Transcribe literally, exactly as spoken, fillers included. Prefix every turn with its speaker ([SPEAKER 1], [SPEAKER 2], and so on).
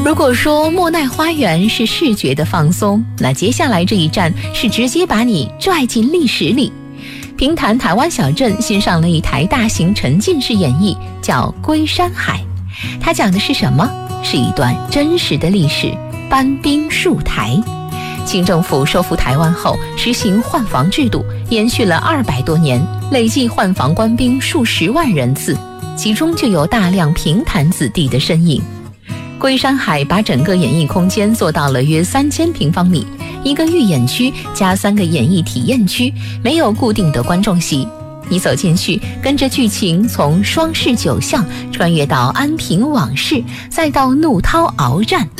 [SPEAKER 1] 如果说莫奈花园是视觉的放松，那接下来这一站是直接把你拽进历史里。平潭台湾小镇新上了一台大型沉浸式演绎，叫《龟山海》。它讲的是什么？是一段真实的历史。班兵戍台，清政府收复台湾后，实行换防制度，延续了二百多年，累计换防官兵数十万人次，其中就有大量平潭子弟的身影。龟山海把整个演艺空间做到了约三千平方米，一个预演区加三个演艺体验区，没有固定的观众席。你走进去，跟着剧情从双市九巷穿越到安平往事，再到怒涛鏖战。